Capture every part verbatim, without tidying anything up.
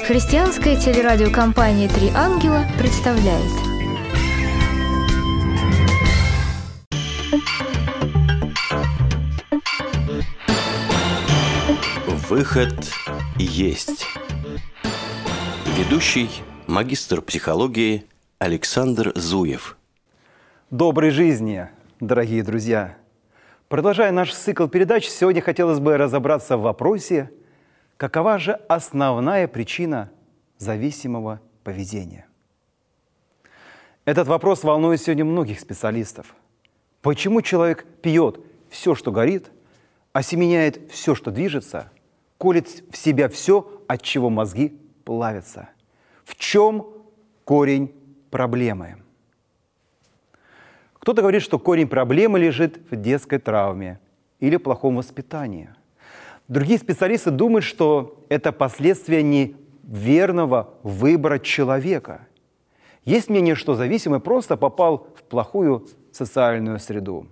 Христианская телерадиокомпания «Три ангела» представляет. Выход есть. Ведущий, магистр психологии Александр Зуев. Доброй жизни, дорогие друзья! Продолжая наш цикл передач, сегодня хотелось бы разобраться в вопросе, какова же основная причина зависимого поведения. Этот вопрос волнует сегодня многих специалистов. Почему человек пьет все, что горит, осеменяет все, что движется, колет в себя все, от чего мозги плавятся? В чем корень проблемы? Кто-то говорит, что корень проблемы лежит в детской травме или плохом воспитании. Другие специалисты думают, что это последствия неверного выбора человека. Есть мнение, что зависимый просто попал в плохую социальную среду.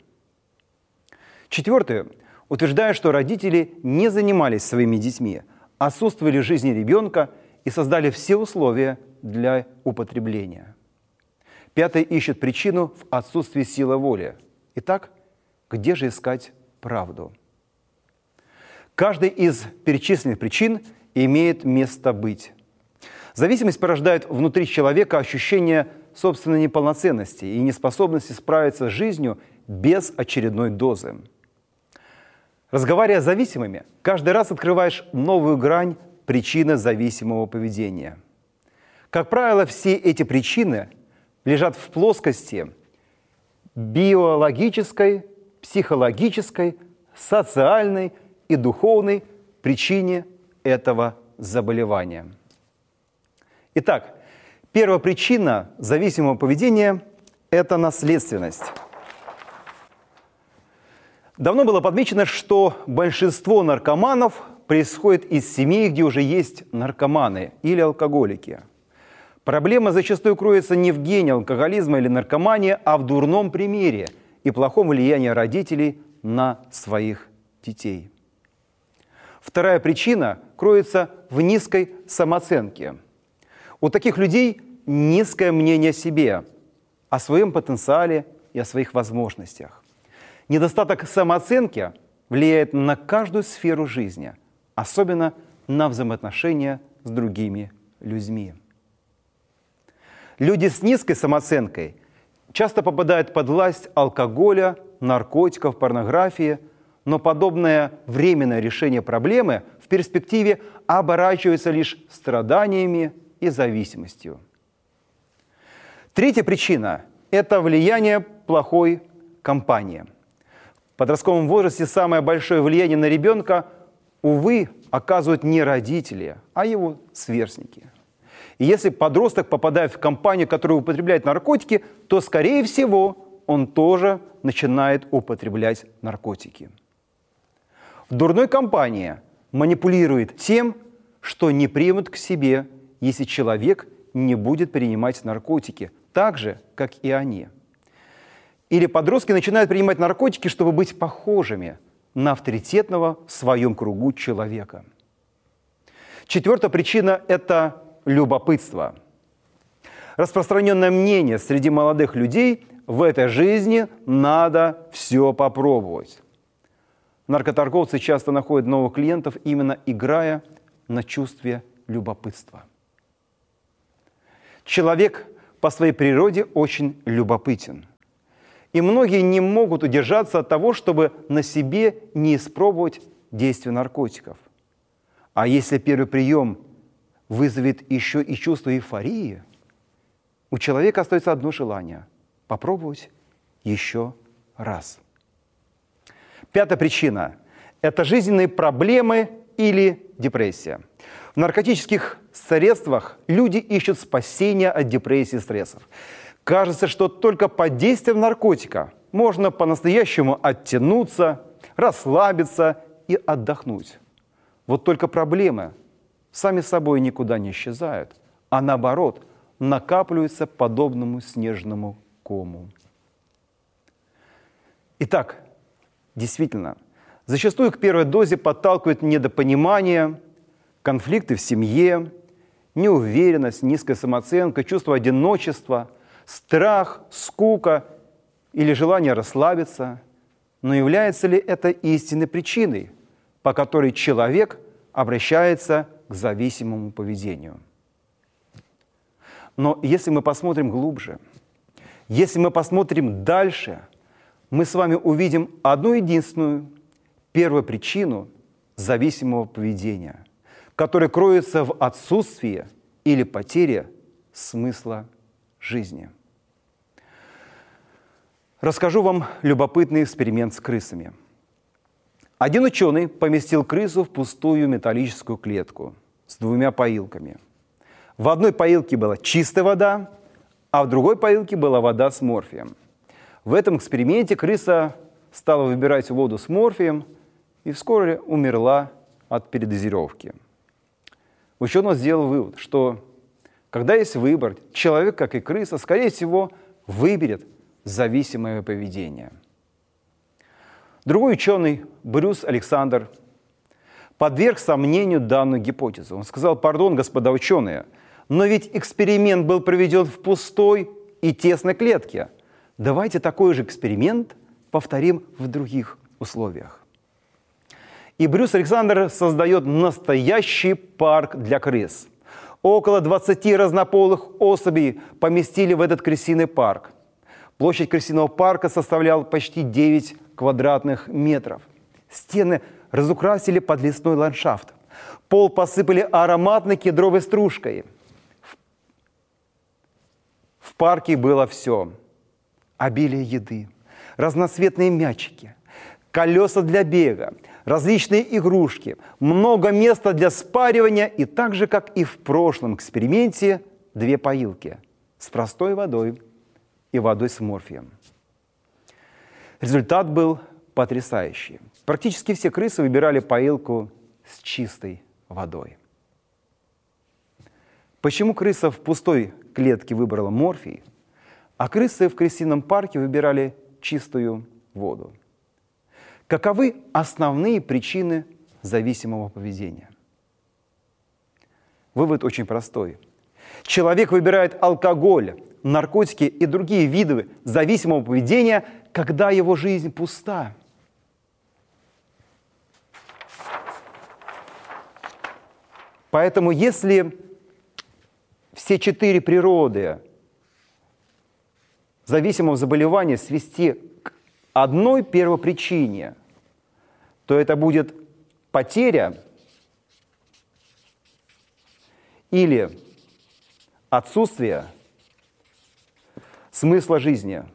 Четвертое. Утверждают, что родители не занимались своими детьми, отсутствовали в жизни ребенка и создали все условия для употребления. Пятое. Ищет причину в отсутствии силы воли. Итак, где же искать правду? Каждая из перечисленных причин имеет место быть. Зависимость порождает внутри человека ощущение собственной неполноценности и неспособности справиться с жизнью без очередной дозы. Разговаривая с зависимыми, каждый раз открываешь новую грань причины зависимого поведения. Как правило, все эти причины лежат в плоскости биологической, психологической, социальной и духовной причине этого заболевания. Итак, первая причина зависимого поведения – это наследственность. Давно было подмечено, что большинство наркоманов происходит из семей, где уже есть наркоманы или алкоголики. Проблема зачастую кроется не в гене алкоголизма или наркомании, а в дурном примере и плохом влиянии родителей на своих детей. Вторая причина кроется в низкой самооценке. У таких людей низкое мнение о себе, о своем потенциале и о своих возможностях. Недостаток самооценки влияет на каждую сферу жизни, особенно на взаимоотношения с другими людьми. Люди с низкой самооценкой часто попадают под власть алкоголя, наркотиков, порнографии, но подобное временное решение проблемы в перспективе оборачивается лишь страданиями и зависимостью. Третья причина – это влияние плохой компании. В подростковом возрасте самое большое влияние на ребенка, увы, оказывают не родители, а его сверстники. И если подросток попадает в компанию, которая употребляет наркотики, то, скорее всего, он тоже начинает употреблять наркотики. В дурной компании манипулирует тем, что не примут к себе, если человек не будет принимать наркотики, так же, как и они. Или подростки начинают принимать наркотики, чтобы быть похожими на авторитетного в своем кругу человека. Четвертая причина – это любопытство. Распространенное мнение среди молодых людей – в этой жизни надо все попробовать. Наркоторговцы часто находят новых клиентов, именно играя на чувстве любопытства. Человек по своей природе очень любопытен. И многие не могут удержаться от того, чтобы на себе не испробовать действие наркотиков. А если первый прием вызовет еще и чувство эйфории, у человека остается одно желание – попробовать еще раз. Пятая причина – это жизненные проблемы или депрессия. В наркотических средствах люди ищут спасения от депрессии и стрессов. Кажется, что только под действием наркотика можно по-настоящему оттянуться, расслабиться и отдохнуть. Вот только проблемы сами собой никуда не исчезают, а наоборот накапливаются подобному снежному кому. Итак, действительно, зачастую к первой дозе подталкивает недопонимание, конфликты в семье, неуверенность, низкая самооценка, чувство одиночества, страх, скука или желание расслабиться. Но является ли это истинной причиной, по которой человек обращается к зависимому поведению? Но если мы посмотрим глубже, если мы посмотрим дальше, мы с вами увидим одну единственную первую причину зависимого поведения, которая кроется в отсутствии или потере смысла жизни. Расскажу вам любопытный эксперимент с крысами. Один ученый поместил крысу в пустую металлическую клетку с двумя поилками. В одной поилке была чистая вода, а в другой поилке была вода с морфием. В этом эксперименте крыса стала выбирать воду с морфием и вскоре умерла от передозировки. Ученый сделал вывод, что когда есть выбор, человек, как и крыса, скорее всего, выберет зависимое поведение. Другой ученый, Брюс Александр, подверг сомнению данную гипотезу. Он сказал: «Пардон, господа ученые, но ведь эксперимент был проведен в пустой и тесной клетке. Давайте такой же эксперимент повторим в других условиях». И Брюс Александр создает настоящий парк для крыс. Около двадцати разнополых особей поместили в этот крысиный парк. Площадь крысиного парка составляла почти девять квадратных метров. Стены разукрасили под лесной ландшафт. Пол посыпали ароматной кедровой стружкой. В парке было все. Обилие еды, разноцветные мячики, колеса для бега, различные игрушки, много места для спаривания и так же, как и в прошлом эксперименте, две поилки с простой водой и водой с морфием. Результат был потрясающий. Практически все крысы выбирали поилку с чистой водой. Почему крыса в пустой клетке выбрала морфий, а крысы в крысином парке выбирали чистую воду? Каковы основные причины зависимого поведения? Вывод очень простой. Человек выбирает алкоголь, наркотики и другие виды зависимого поведения, когда его жизнь пуста. Поэтому если все четыре природы зависимого заболевания свести к одной первопричине, то это будет потеря или отсутствие смысла жизни.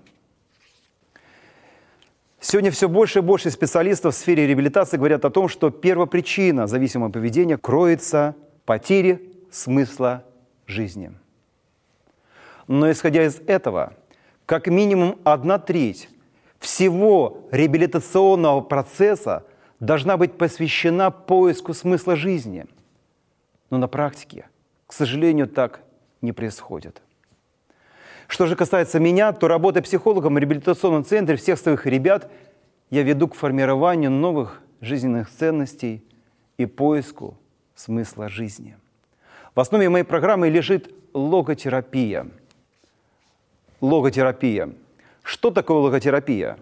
Сегодня все больше и больше специалистов в сфере реабилитации говорят о том, что первопричина зависимого поведения кроется в потере смысла жизни. Но исходя из этого, как минимум одна треть всего реабилитационного процесса должна быть посвящена поиску смысла жизни. Но на практике, к сожалению, так не происходит. Что же касается меня, то работая психологом в реабилитационном центре всех своих ребят я веду к формированию новых жизненных ценностей и поиску смысла жизни. В основе моей программы лежит логотерапия. Логотерапия. Что такое логотерапия?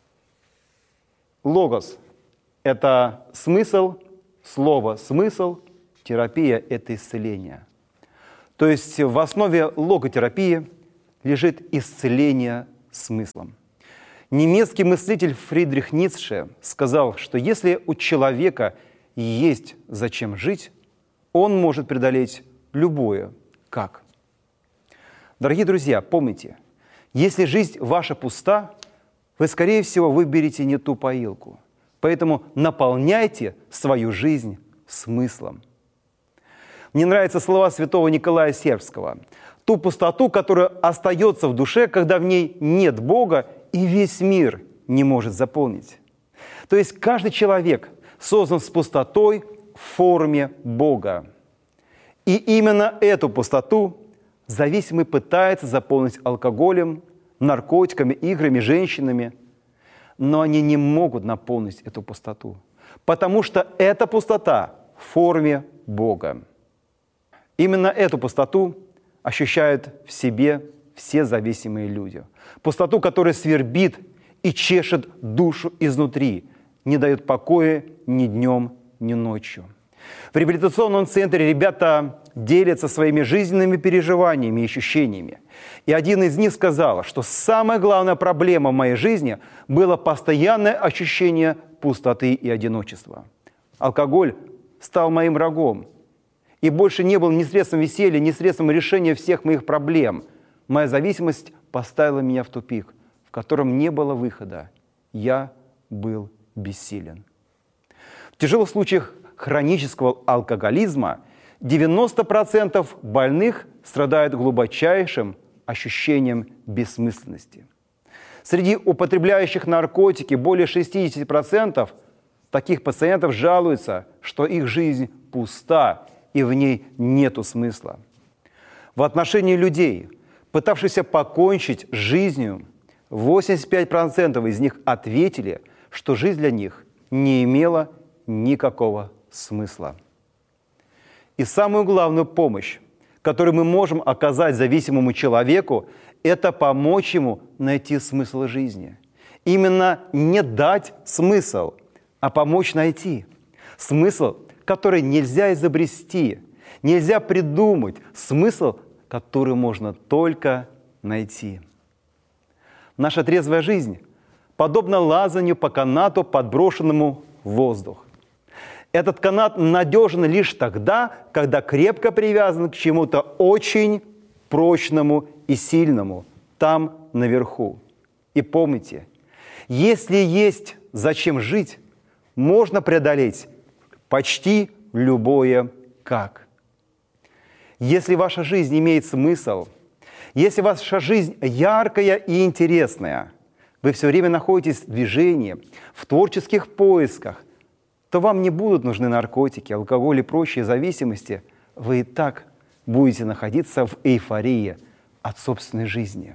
Логос – это смысл, слово «смысл», терапия – это исцеление. То есть в основе логотерапии лежит исцеление смыслом. Немецкий мыслитель Фридрих Ницше сказал, что если у человека есть зачем жить, он может преодолеть любое «как». Дорогие друзья, помните, если жизнь ваша пуста, вы, скорее всего, выберете не ту поилку. Поэтому наполняйте свою жизнь смыслом. Мне нравятся слова святого Николая Сербского. Ту пустоту, которая остается в душе, когда в ней нет Бога, и весь мир не может заполнить. То есть каждый человек создан с пустотой в форме Бога. И именно эту пустоту зависимый пытается заполнить алкоголем, наркотиками, играми, женщинами. Но они не могут наполнить эту пустоту, потому что эта пустота в форме Бога. Именно эту пустоту ощущают в себе все зависимые люди. Пустоту, которая свербит и чешет душу изнутри, не дает покоя ни днем, ни ночью. В реабилитационном центре ребята делятся своими жизненными переживаниями и ощущениями. И один из них сказал, что самая главная проблема в моей жизни было постоянное ощущение пустоты и одиночества. Алкоголь стал моим врагом. И больше не был ни средством веселья, ни средством решения всех моих проблем. Моя зависимость поставила меня в тупик, в котором не было выхода. Я был бессилен. В тяжелых случаях хронического алкоголизма девяносто процентов больных страдают глубочайшим ощущением бессмысленности. Среди употребляющих наркотики более шестьдесят процентов таких пациентов жалуются, что их жизнь пуста и в ней нету смысла. В отношении людей, пытавшихся покончить с жизнью, восемьдесят пять процентов из них ответили, что жизнь для них не имела никакого смысла. И самую главную помощь, которую мы можем оказать зависимому человеку, это помочь ему найти смысл жизни. Именно не дать смысл, а помочь найти. Смысл, который нельзя изобрести, нельзя придумать. Смысл, который можно только найти. Наша трезвая жизнь подобна лазанию по канату, подброшенному в воздух. Этот канат надежен лишь тогда, когда крепко привязан к чему-то очень прочному и сильному, там, наверху. И помните, если есть зачем жить, можно преодолеть почти любое «как». Если ваша жизнь имеет смысл, если ваша жизнь яркая и интересная, вы все время находитесь в движении, в творческих поисках, то вам не будут нужны наркотики, алкоголь и прочие зависимости. Вы и так будете находиться в эйфории от собственной жизни.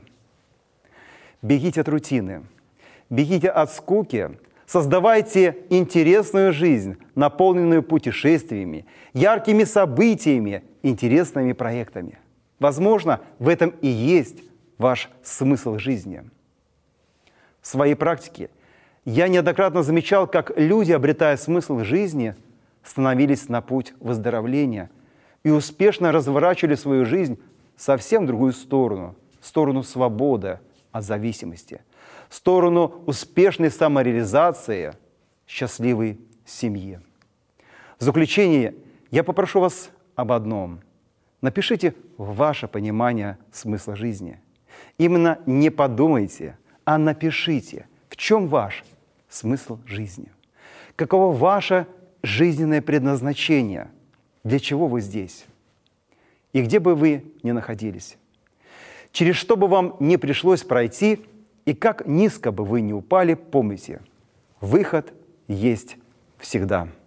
Бегите от рутины, бегите от скуки, создавайте интересную жизнь, наполненную путешествиями, яркими событиями, интересными проектами. Возможно, в этом и есть ваш смысл жизни. В своей практике я неоднократно замечал, как люди, обретая смысл жизни, становились на путь выздоровления и успешно разворачивали свою жизнь совсем в другую сторону, в сторону свободы от зависимости, в сторону успешной самореализации, счастливой семьи. В заключение я попрошу вас об одном. Напишите ваше понимание смысла жизни. Именно не подумайте, а напишите, в чем ваш смысл жизни. Каково ваше жизненное предназначение? Для чего вы здесь? И где бы вы ни находились? Через что бы вам не пришлось пройти, и как низко бы вы ни упали, помните, выход есть всегда.